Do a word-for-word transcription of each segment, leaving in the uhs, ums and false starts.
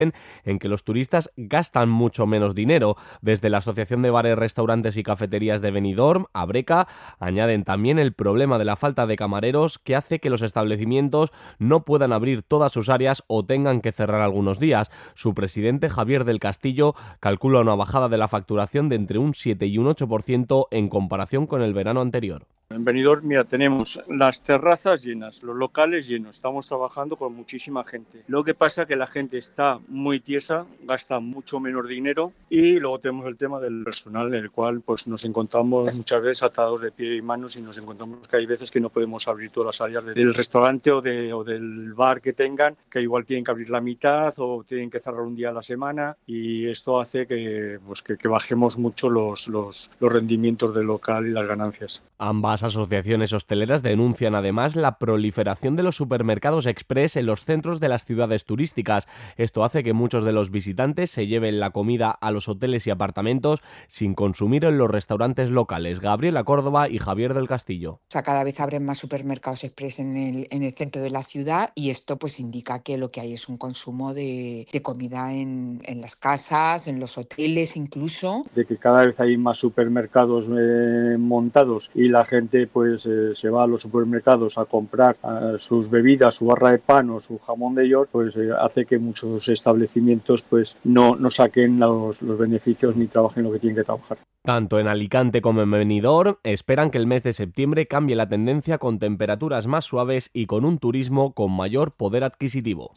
en que los turistas gastan mucho menos dinero. Desde la Asociación de Bares, Restaurantes y Cafeterías de Benidorm, Abreca, añaden también el problema de la falta de camareros, que hace que los establecimientos no puedan abrir todas sus áreas o tengan que cerrar algunos días. Su presidente, Javier del Castillo, calcula una bajada de la facturación de entre un siete y un ocho por ciento en comparación con el verano anterior. En Benidorm, mira, tenemos las terrazas llenas, los locales llenos, estamos trabajando con muchísima gente. Lo que pasa es que la gente está muy tiesa, gasta mucho menos dinero, y luego tenemos el tema del personal, en el cual pues nos encontramos muchas veces atados de pie y manos, y nos encontramos que hay veces que no podemos abrir todas las áreas del restaurante o, de, o del bar que tengan, que igual tienen que abrir la mitad o tienen que cerrar un día a la semana, y esto hace que, pues, que, que bajemos mucho los, los, los rendimientos del local y las ganancias. Ambas asociaciones hosteleras denuncian además la proliferación de los supermercados express en los centros de las ciudades turísticas. Esto hace que muchos de los visitantes se lleven la comida a los hoteles y apartamentos sin consumir en los restaurantes locales. Gabriela Córdoba y Javier del Castillo. O sea, cada vez abren más supermercados express en el, en el centro de la ciudad, y esto pues indica que lo que hay es un consumo de, de comida en, en las casas, en los hoteles incluso. De que cada vez hay más supermercados eh, montados, y la gente pues eh, se va a los supermercados a comprar eh, sus bebidas, su barra de pan o su jamón de york, pues eh, hace que muchos establecimientos pues no, no saquen los, los beneficios ni trabajen lo que tienen que trabajar. Tanto en Alicante como en Benidorm esperan que el mes de septiembre cambie la tendencia, con temperaturas más suaves y con un turismo con mayor poder adquisitivo.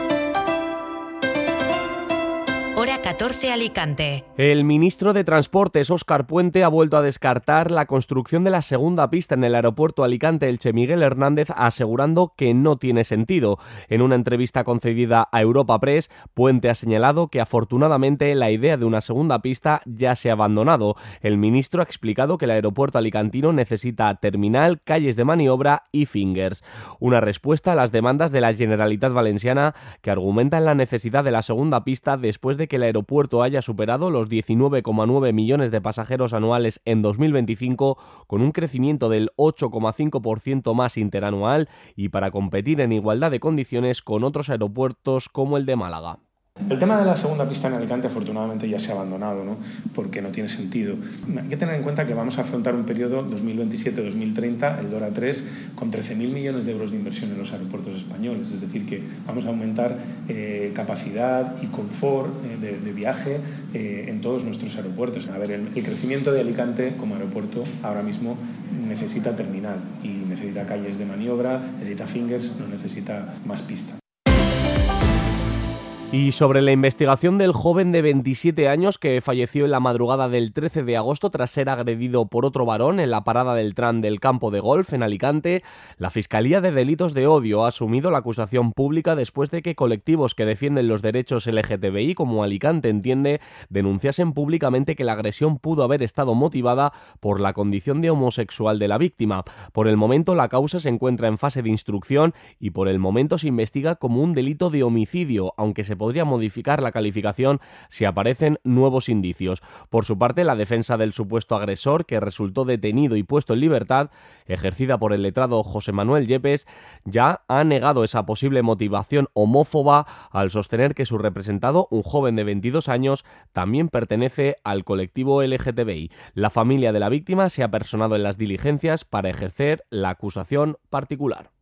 Hora catorce, Alicante. El ministro de Transportes, Óscar Puente, ha vuelto a descartar la construcción de la segunda pista en el aeropuerto Alicante-Elche Miguel Hernández, asegurando que no tiene sentido. En una entrevista concedida a Europa Press, Puente ha señalado que afortunadamente la idea de una segunda pista ya se ha abandonado. El ministro ha explicado que el aeropuerto alicantino necesita terminal, calles de maniobra y fingers. Una respuesta a las demandas de la Generalitat Valenciana, que argumentan la necesidad de la segunda pista después de que el aeropuerto haya superado los diecinueve coma nueve millones de pasajeros anuales en dos mil veinticinco, con un crecimiento del ocho coma cinco por ciento más interanual, y para competir en igualdad de condiciones con otros aeropuertos como el de Málaga. El tema de la segunda pista en Alicante afortunadamente ya se ha abandonado, ¿no? Porque no tiene sentido. Hay que tener en cuenta que vamos a afrontar un periodo dos mil veintisiete dos mil treinta, el DORA tres, con trece mil millones de euros de inversión en los aeropuertos españoles. Es decir, que vamos a aumentar eh, capacidad y confort eh, de, de viaje eh, en todos nuestros aeropuertos. A ver, el, el crecimiento de Alicante como aeropuerto ahora mismo necesita terminal y necesita calles de maniobra, necesita fingers, no necesita más pista. Y sobre la investigación del joven de veintisiete años que falleció en la madrugada del trece de agosto tras ser agredido por otro varón en la parada del tram del campo de golf en Alicante, la Fiscalía de Delitos de Odio ha asumido la acusación pública después de que colectivos que defienden los derechos L G T B I, como Alicante Entiende, denunciasen públicamente que la agresión pudo haber estado motivada por la condición de homosexual de la víctima. Por el momento la causa se encuentra en fase de instrucción y por el momento se investiga como un delito de homicidio, aunque se podría modificar la calificación si aparecen nuevos indicios. Por su parte, la defensa del supuesto agresor, que resultó detenido y puesto en libertad, ejercida por el letrado José Manuel Yepes, ya ha negado esa posible motivación homófoba al sostener que su representado, un joven de veintidós años, también pertenece al colectivo L G T B I. La familia de la víctima se ha personado en las diligencias para ejercer la acusación particular.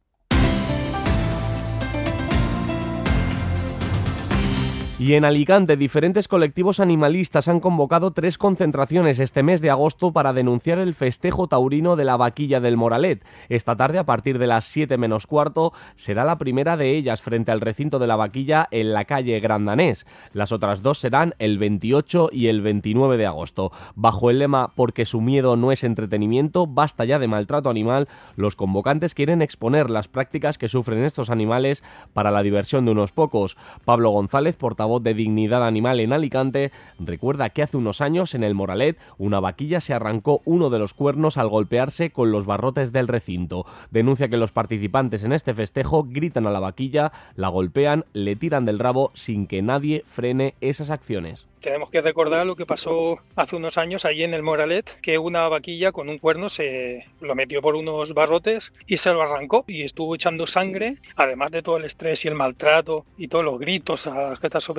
Y en Alicante, diferentes colectivos animalistas han convocado tres concentraciones este mes de agosto para denunciar el festejo taurino de la Vaquilla del Moralet. Esta tarde, a partir de las siete menos cuarto, será la primera de ellas frente al recinto de la Vaquilla en la calle Gran Danés. Las otras dos serán el veintiocho y el veintinueve de agosto. Bajo el lema "Porque su miedo no es entretenimiento, basta ya de maltrato animal", los convocantes quieren exponer las prácticas que sufren estos animales para la diversión de unos pocos. Pablo González, portavoz de Dignidad Animal en Alicante, recuerda que hace unos años en el Moralet una vaquilla se arrancó uno de los cuernos al golpearse con los barrotes del recinto. Denuncia que los participantes en este festejo gritan a la vaquilla, la golpean, le tiran del rabo sin que nadie frene esas acciones. Tenemos que recordar lo que pasó hace unos años allí en el Moralet, que una vaquilla con un cuerno se lo metió por unos barrotes y se lo arrancó y estuvo echando sangre, además de todo el estrés y el maltrato y todos los gritos a las que está sobre